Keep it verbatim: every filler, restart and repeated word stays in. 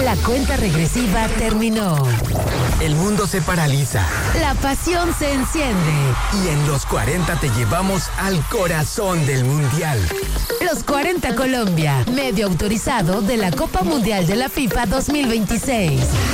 La cuenta regresiva terminó. El mundo se paraliza. La pasión se enciende. Y en los cuarenta te llevamos al corazón del Mundial. Los cuarenta Colombia, medio autorizado de la Copa Mundial de la FIFA dos mil veintiséis.